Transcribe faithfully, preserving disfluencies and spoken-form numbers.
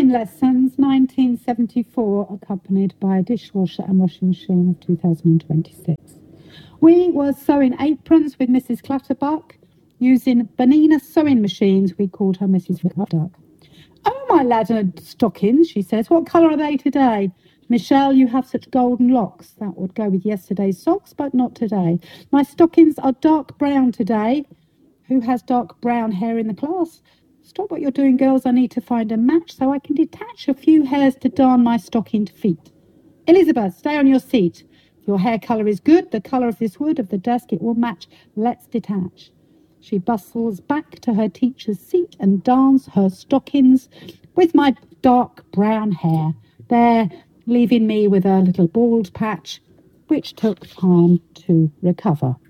Sewing lessons, nineteen seventy-four, accompanied by a dishwasher and washing machine of two thousand twenty-six. We were sewing aprons with Missus Clutterbuck using Bernina sewing machines. We called her Missus Clutterbuck. Oh, my ladder stockings, she says. What colour are they today? Michelle, you have such golden locks. That would go with yesterday's socks, but not today. My stockings are dark brown today. Who has dark brown hair in the class? Stop what you're doing, girls. I need to find a match so I can detach a few hairs to darn my stockinged feet. Elizabeth, stay on your seat. If your hair colour is good, the colour of this wood of the desk, it will match. Let's detach. She bustles back to her teacher's seat and darns her stockings with my dark brown hair, there leaving me with a little bald patch, which took time to recover.